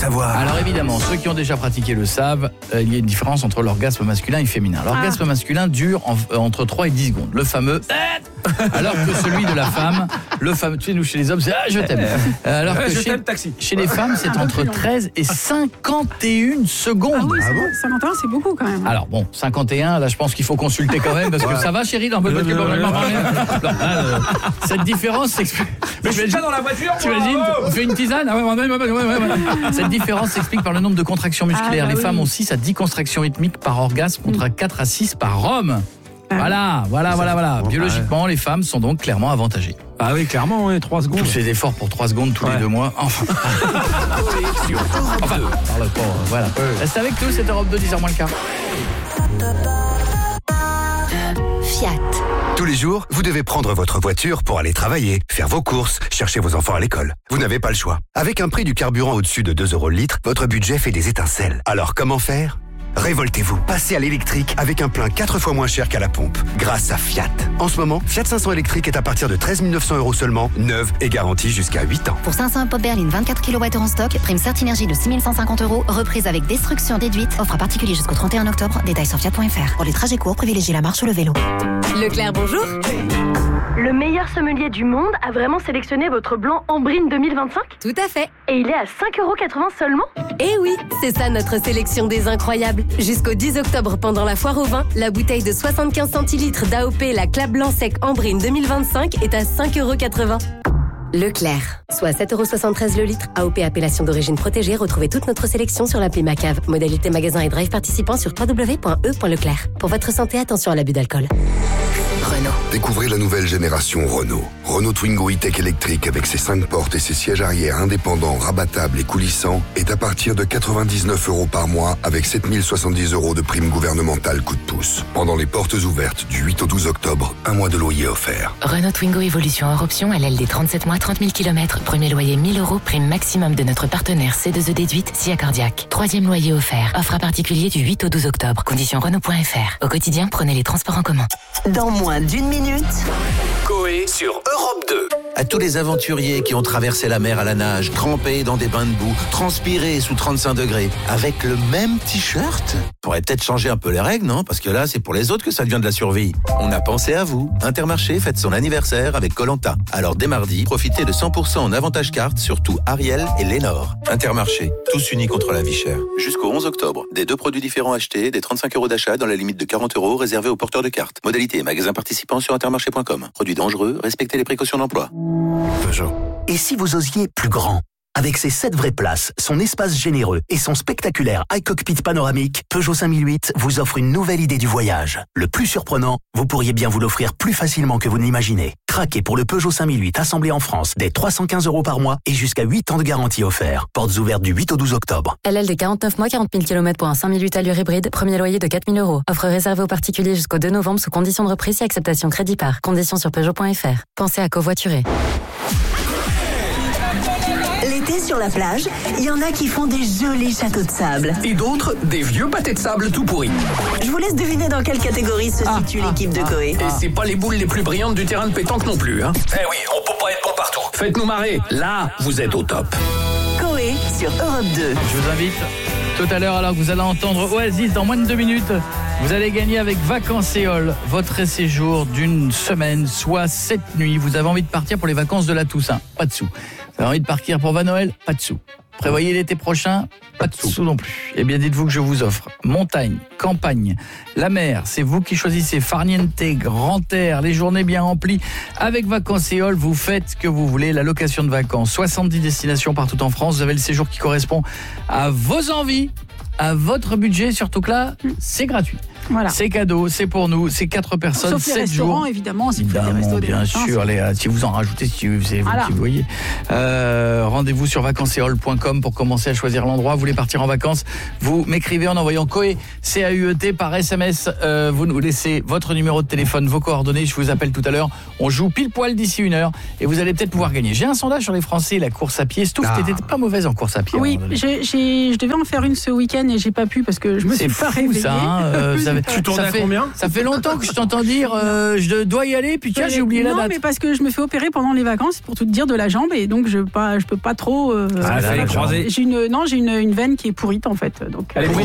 savoir. Alors évidemment, ceux qui ont déjà pratiqué le savent, il y a une différence entre l'orgasme masculin et féminin. L'orgasme masculin dure entre 3 et 10 secondes. Le fameux alors que celui de la femme, le fameux, tu sais, nous chez les hommes, c'est je t'aime. Alors que chez les femmes, c'est entre 13 et 51 secondes. Ah oui, 51, c'est beaucoup quand même. Alors bon, 51, là je pense qu'il faut consulter quand même, parce que ça va chérie dans votre cette différence s'explique. Mais je suis déjà dans la voiture. T'imagines, on fait une tisane. Cette différence s'explique par le nombre de contractions musculaires. Les femmes ont 6 à 10 contractions rythmiques par orgasme contre 4 à 6 par homme. Voilà. Biologiquement, les femmes sont donc clairement avantagées. Ah oui, clairement, 3 secondes. Tous ces efforts pour 3 secondes tous les 2 mois. Enfin, voilà. Restez avec nous, c'est Europe 2, 10h moins le quart. Fiat. Tous les jours, vous devez prendre votre voiture pour aller travailler, faire vos courses, chercher vos enfants à l'école. Vous n'avez pas le choix. Avec un prix du carburant au-dessus de 2 € le litre, votre budget fait des étincelles. Alors comment faire ? Révoltez-vous, passez à l'électrique avec un plein 4 fois moins cher qu'à la pompe, grâce à Fiat. En ce moment, Fiat 500 électrique est à partir de 13 900 € seulement, neuve et garantie jusqu'à 8 ans. Pour 500 pop berline 24 kWh en stock, prime Certinergie de 6 150 €, reprise avec destruction déduite, offre à particulier jusqu'au 31 octobre, détails sur fiat.fr. Pour les trajets courts, privilégiez la marche ou le vélo. Leclerc, bonjour. Le meilleur sommelier du monde a vraiment sélectionné votre blanc Ambrine 2025 ? Tout à fait. Et il est à 5,80 € seulement ? Eh oui, c'est ça notre sélection des incroyables. Jusqu'au 10 octobre, pendant la foire au vin, la bouteille de 75 centilitres d'AOP, la Clap Blanc Sec Ambrine 2025 est à 5,80 €. Leclerc, soit 7,73 € le litre. AOP appellation d'origine protégée. Retrouvez toute notre sélection sur l'appli Macave. Modalité magasin et drive participant sur www.e.leclerc. Pour votre santé, attention à l'abus d'alcool. Renault. Découvrez la nouvelle génération Renault. Renault Twingo E-Tech électrique avec ses 5 portes et ses sièges arrière indépendants, rabattables et coulissants est à partir de 99 € par mois avec 7070 € de prime gouvernementale coup de pouce. Pendant les portes ouvertes du 8 au 12 octobre, un mois de loyer offert. Renault Twingo Evolution hors option à LLD 37 mois, 30 000 km. Premier loyer 1000 €, prime maximum de notre partenaire C2E déduite, SIA Cardiaque. 3e loyer offert. Offre à particulier du 8 au 12 octobre. Conditions Renault.fr. Au quotidien, prenez les transports en commun. Dans moins d'1 minute. Coé sur Europe 2. À tous les aventuriers qui ont traversé la mer à la nage, trempés dans des bains de boue, transpirés sous 35 degrés, avec le même t-shirt. Faudrait peut-être changer un peu les règles, non ? Parce que là, c'est pour les autres que ça devient de la survie. On a pensé à vous. Intermarché fête son anniversaire avec Koh-Lanta. Alors dès mardi, profitez de 100% en avantage carte sur tout Ariel et Lénore. Intermarché, tous unis contre la vie chère. Jusqu'au 11 octobre, des 2 produits différents achetés, des 35 € d'achat dans la limite de 40 € réservés aux porteurs de cartes. Modalité et magasins participants sur intermarché.com. Produits dangereux, respectez les précautions d'emploi. Peugeot. Et si vous osiez plus grand ? Avec ses 7 vraies places, son espace généreux et son spectaculaire iCockpit panoramique, Peugeot 5008 vous offre une nouvelle idée du voyage. Le plus surprenant, vous pourriez bien vous l'offrir plus facilement que vous ne l'imaginez. Craquez pour le Peugeot 5008 assemblé en France dès 315 € par mois et jusqu'à 8 ans de garantie offert. Portes ouvertes du 8 au 12 octobre. LLD 49 mois, 40 000 km pour un 5008 allure hybride. Premier loyer de 4 000 €. Offre réservée aux particuliers jusqu'au 2 novembre sous condition de reprise et acceptation crédit par. Conditions sur Peugeot.fr. Pensez à covoiturer. L'été sur la plage, il y en a qui font des jolis châteaux de sable. Et d'autres, des vieux pâtés de sable tout pourris. Je vous laisse deviner dans quelle catégorie se situe l'équipe de Coé. Et c'est pas les boules les plus brillantes du terrain de pétanque non plus, hein. Eh oui, on peut pas être bon partout. Faites-nous marrer. Là, vous êtes au top. Coé sur Europe 2. Je vous invite tout à l'heure, alors que vous allez entendre Oasis dans moins de 2 minutes, vous allez gagner avec Vacances-Éole votre séjour d'une semaine, soit 7 nuits. Vous avez envie de partir pour les vacances de la Toussaint, pas de sous. Vous avez envie de partir pour Noël, pas de sous. Prévoyez l'été prochain, pas de sous non plus. Eh bien, dites-vous que je vous offre montagne, campagne, la mer, c'est vous qui choisissez. Farniente, grand air, les journées bien remplies. Avec Vacances-Éole, vous faites ce que vous voulez, la location de vacances. 70 destinations partout en France. Vous avez le séjour qui correspond à vos envies, à votre budget, surtout que là, c'est gratuit. Voilà. C'est cadeau, c'est pour nous, c'est 4 personnes, sauf 7 les restaurants, jours. évidemment, si vous faites des restos, des bien machins, sûr, si vous en rajoutez, c'est vous qui voyez. Rendez-vous sur vacanceséole.com pour commencer à choisir l'endroit. Vous voulez partir en vacances, vous m'écrivez en envoyant Coé, C-A-U-E-T par SMS. Vous nous laissez votre numéro de téléphone, vos coordonnées, je vous appelle tout à l'heure. On joue pile poil d'ici 1 heure et vous allez peut-être pouvoir gagner. J'ai un sondage sur les Français, la course à pied. Stouff, t'étais pas mauvaise en course à pied. Oui, je devais en faire une ce week-end et j'ai pas pu parce que je me suis pas réveillée. C'est fou ça, Tu tournais à combien ? Ça fait longtemps que je t'entends dire je dois y aller, puis tiens, j'ai oublié la date. Non, mais parce que je me fais opérer pendant les vacances, pour tout te dire, de la jambe, et donc je peux pas trop... fallait croiser. J'ai une veine qui est pourrite, en fait. Donc,